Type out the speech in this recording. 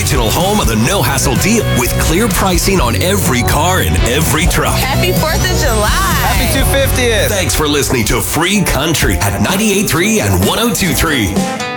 original home of the no-hassle deal with clear pricing on every car and every truck. Happy 4th of July. Happy 250th. Thanks for listening to Free Country at 98.3 and 102.3.